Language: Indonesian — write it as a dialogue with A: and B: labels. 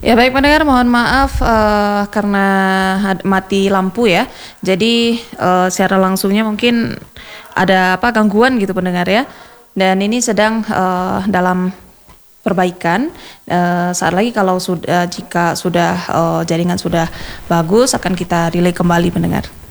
A: Ya baik pendengar, mohon maaf karena mati lampu ya. Jadi secara langsungnya mungkin ada apa gangguan gitu pendengar ya. Dan ini sedang dalam perbaikan. Saat lagi kalau sudah jika sudah jaringan sudah bagus akan kita relay kembali pendengar.